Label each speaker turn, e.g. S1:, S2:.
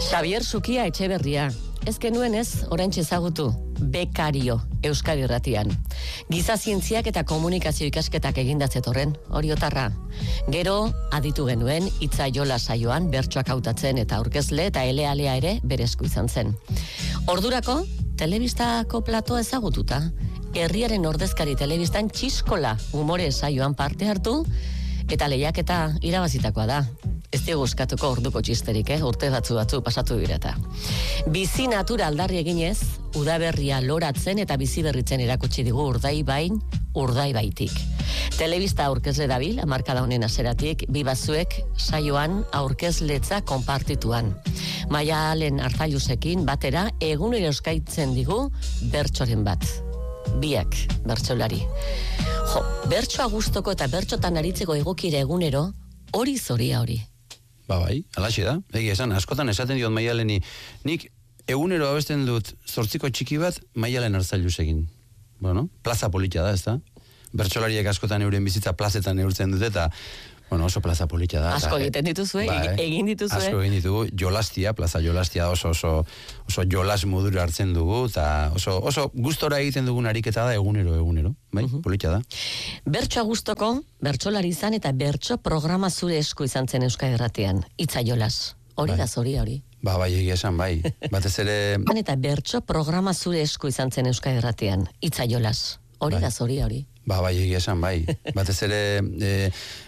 S1: Xabier Sukia Etxeberria. Ez genuenez, oraintxe ezagutu, bekario Euskadi Irratian. Giza zientziak eta komunikazio ikasketak eginda zetorren, hori otarra. Gero, aditu genuen, hitza jola saioan bertsoak hautatzen eta aurkezle eta elealea ere berezko izan zen. Ordurako, telebistako platoa ezagututa, herriaren ordezkari telebistan txiskola umore saioan parte hartu, eta lehiaketa irabazitakoa da. Ez diegu eskatuko orduko txisterik, urte batzu pasatu direta. Bizi natura aldarri eginez, udaberria loratzen eta bizi berritzen erakutsi digu urdaibain, urdaibaitik. Telebista aurkezle dabil, hamarkada honen haseratik, bi batzuek saioan aurkezletza konpartituan. Maialen Arzailusekin batera egunero eskaintzen digu bertsoren bat. Biak bertsolari. Bertsoa gustoko eta bertsotan aritzeko egokire egunero, hori zoria hori.
S2: Bai, alaxe da. Egia esan, askotan esaten diot Maialeni, nik egunero abesten dut zortziko txiki bat Maialen Arzailusekin. Bueno, plaza polita da, ez da? Bertsolariek askotan euren bizitza plazetan neurtzen dute eta oso plaza polita da.
S1: Asko egiten dituzue, egin dituzue.
S2: Asko egin ditugu, jolastia, plaza jolastia oso jolas modura hartzen dugu, eta oso gustora egiten dugun ariketa da egunero, bai, polita da.
S1: Bertsoa gustoko, bertsolari izan eta bertso programa zure esku izan zen Euskadi Irratian, hitza jolas. Hori da zoria hori.
S2: Bai, egia esan, bai. Batez ere...
S1: Eta bertso programa zure esku izan zen Euskadi Irratian, hitza jolas. Hori da zoria hori.
S2: Bai, egia esan, bai. Batez ere,